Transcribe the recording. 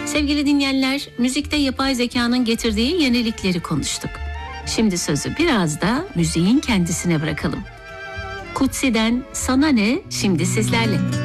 Sevgili dinleyenler, müzikte yapay zekanın getirdiği yenilikleri konuştuk. Şimdi sözü biraz da müziğin kendisine bırakalım. Kutsi'den Sana Ne şimdi sizlerle.